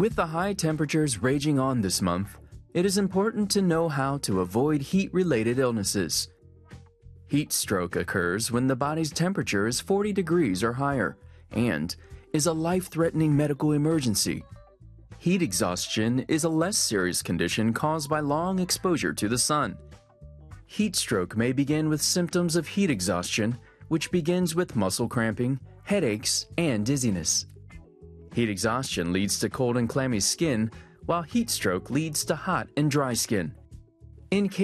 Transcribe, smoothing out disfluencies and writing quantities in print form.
With the high temperatures raging on this month, it is important to know how to avoid heat-related illnesses. Heat stroke occurs when the body's temperature is 40 degrees or higher and is a life-threatening medical emergency. Heat exhaustion is a less serious condition caused by long exposure to the sun. Heat stroke may begin with symptoms of heat exhaustion, which begins with muscle cramping, headaches, and dizziness. Heat exhaustion leads to cold and clammy skin, while heat stroke leads to hot and dry skin. In case